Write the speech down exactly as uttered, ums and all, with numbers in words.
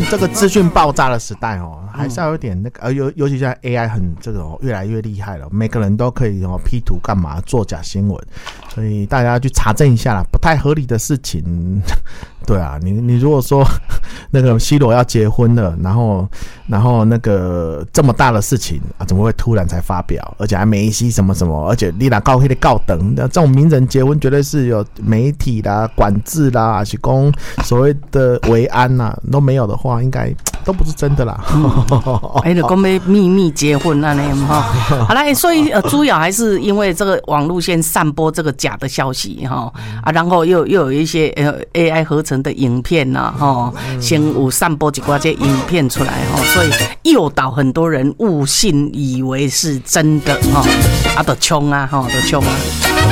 这个资讯爆炸的时代哦，还是要有点那个，呃，尤尤其现在 A I 很这个、哦、越来越厉害了，每个人都可以哦 P 图干嘛做假新闻，所以大家去查证一下啦，不太合理的事情，对啊，你你如果说那个 C 罗要结婚了，然后然后那个这么大的事情啊，怎么会突然才发表，而且还梅西什么什么，而且你哪高黑的高等，这种名人结婚绝对是有媒体啦、管制啦，还是讲所谓的维安呐、啊、都没有的话，应该都不是真的啦。 哎、嗯，就讲要秘密结婚啊，那样哈。好啦，所以呃，主要还是因为这个网络先散播这个假的消息哈啊，然后又又有一些呃 A I 合成的影片呐、啊、哈，先有散播几挂这影片出来哈，所以诱导很多人误信以为是真的哈，啊，就冲啊哈，就冲啊。